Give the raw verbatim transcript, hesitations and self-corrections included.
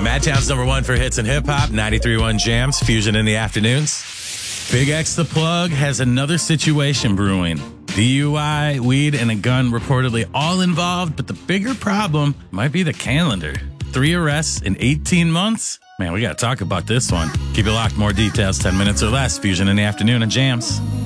Madtown's number one for hits and hip hop, ninety-three point one Jams, Fusion in the afternoons. Big X the Plug has another situation brewing. D U I, weed, and a gun reportedly all involved, but the bigger problem might be the calendar. Three arrests in eighteen months? Man, we got to talk about this one. Keep it locked. More details, ten minutes or less. Fusion in the afternoon and Jams.